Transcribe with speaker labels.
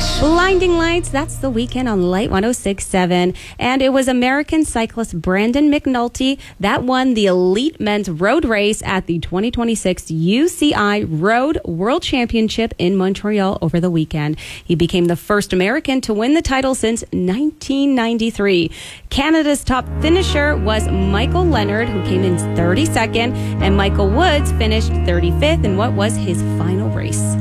Speaker 1: Blinding Lights, that's The Weekend on Light 106.7. And it was American cyclist Brandon McNulty that won the Elite Men's Road Race at the 2026 UCI Road World Championship in Montreal over the weekend. He became the first American to win the title since 1993. Canada's top finisher was Michael Leonard, who came in 32nd, and Michael Woods finished 35th in what was his final race.